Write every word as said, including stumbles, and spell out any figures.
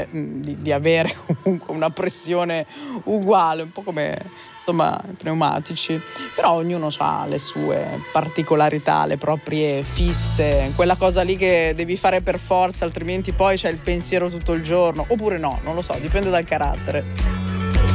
cercare mh, di, di avere comunque una pressione uguale, un po' come insomma i pneumatici, però ognuno ha le sue particolarità, le proprie fisse, quella cosa lì che devi fare per forza, altrimenti poi c'è il pensiero tutto il giorno, oppure no, non lo so, dipende dal carattere.